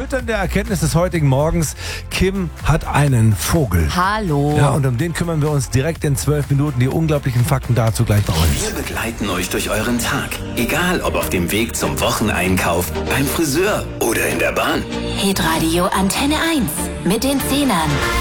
erschütternde Erkenntnis des heutigen Morgens. Kim hat einen Vogel. Hallo. Ja, und um den kümmern wir uns direkt in 12 Minuten. Die unglaublichen Fakten dazu gleich bei uns. Wir begleiten euch durch euren Tag. Egal, ob auf dem Weg zum Wocheneinkauf, beim Friseur oder in der Bahn. Hitradio Antenne 1 mit den Zehnern.